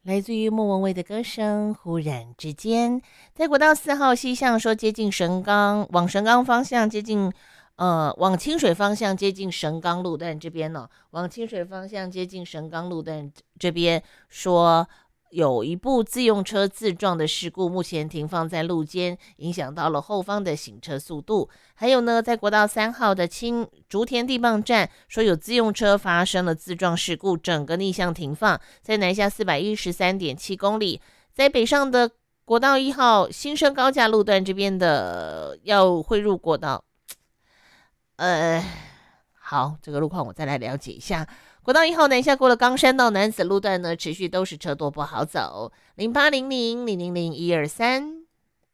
来自于莫文蔚的歌声，忽然之间，在国道4号西向说接近神冈，往神冈方向接近，往清水方向接近神冈路段这边呢、往清水方向接近神冈路段这边说。有一部自用车自撞的事故，目前停放在路肩，影响到了后方的行车速度。还有呢，在国道3号的竹田地磅站，说有自用车发生了自撞事故，整个逆向停放，在南下413.7公里。在北上的国道1号新生高架路段这边的要汇入国道，呃，好，这个路况我再来了解一下。国道1号南下过了冈山到南子路段呢，持续都是车多不好走。0800000123。